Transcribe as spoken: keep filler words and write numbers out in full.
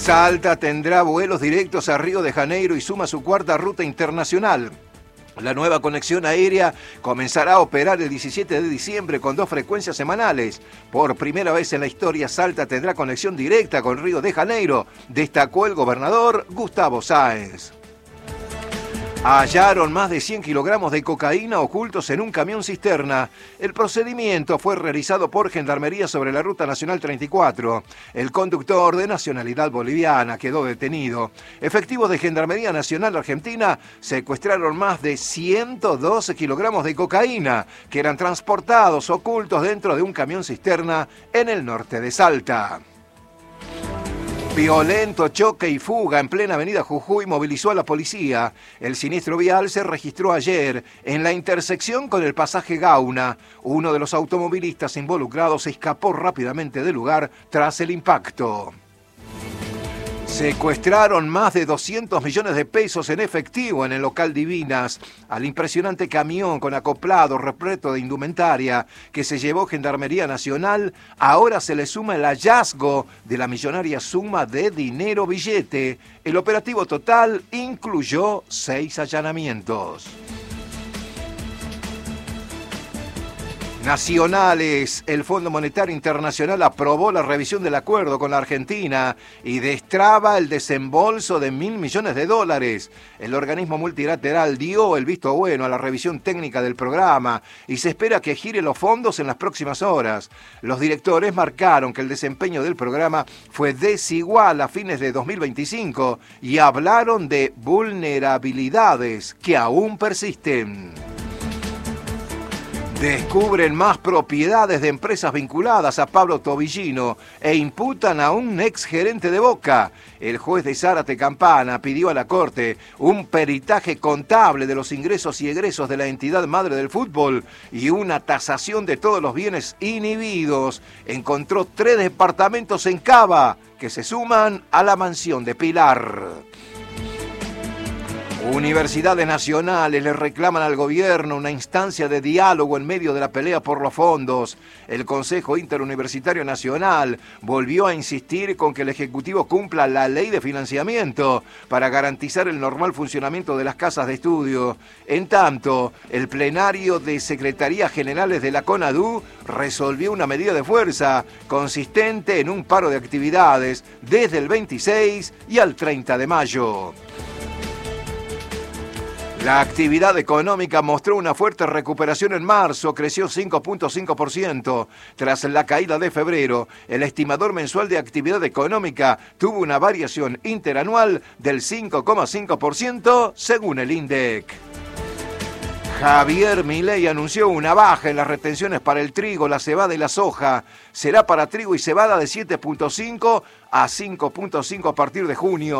Salta tendrá vuelos directos a Río de Janeiro y suma su cuarta ruta internacional. La nueva conexión aérea comenzará a operar el diecisiete de diciembre con dos frecuencias semanales. Por primera vez en la historia, Salta tendrá conexión directa con Río de Janeiro, destacó el gobernador Gustavo Sáenz. Hallaron más de cien kilogramos de cocaína ocultos en un camión cisterna. El procedimiento fue realizado por Gendarmería sobre la Ruta Nacional treinta y cuatro. El conductor, de nacionalidad boliviana, quedó detenido. Efectivos de Gendarmería Nacional Argentina secuestraron más de ciento doce kilogramos de cocaína que eran transportados ocultos dentro de un camión cisterna en el norte de Salta. Violento choque y fuga en plena avenida Jujuy movilizó a la policía. El siniestro vial se registró ayer en la intersección con el pasaje Gauna. Uno de los automovilistas involucrados escapó rápidamente del lugar tras el impacto. Secuestraron más de doscientos millones de pesos en efectivo en el local Divinas. Al impresionante camión con acoplado repleto de indumentaria que se llevó Gendarmería Nacional, ahora se le suma el hallazgo de la millonaria suma de dinero billete. El operativo total incluyó seis allanamientos. Nacionales, el Fondo Monetario Internacional aprobó la revisión del acuerdo con la Argentina y destraba el desembolso de mil millones de dólares. El organismo multilateral dio el visto bueno a la revisión técnica del programa y se espera que gire los fondos en las próximas horas. Los directores marcaron que el desempeño del programa fue desigual a fines de dos mil veinticinco y hablaron de vulnerabilidades que aún persisten. Descubren más propiedades de empresas vinculadas a Pablo Tobillino e imputan a un exgerente de Boca. El juez de Zárate Campana pidió a la Corte un peritaje contable de los ingresos y egresos de la entidad madre del fútbol y una tasación de todos los bienes inhibidos. Encontró tres departamentos en Cava que se suman a la mansión de Pilar. Universidades nacionales le reclaman al gobierno una instancia de diálogo en medio de la pelea por los fondos. El Consejo Interuniversitario Nacional volvió a insistir con que el Ejecutivo cumpla la ley de financiamiento para garantizar el normal funcionamiento de las casas de estudio. En tanto, el plenario de Secretarías Generales de la CONADU resolvió una medida de fuerza consistente en un paro de actividades desde el veintiséis y al treinta de mayo. La actividad económica mostró una fuerte recuperación en marzo, creció cinco punto cinco por ciento. Tras la caída de febrero, el estimador mensual de actividad económica tuvo una variación interanual del cinco coma cinco por ciento según el INDEC. Javier Milei anunció una baja en las retenciones para el trigo, la cebada y la soja. Será para trigo y cebada de siete punto cinco a cinco punto cinco a partir de junio.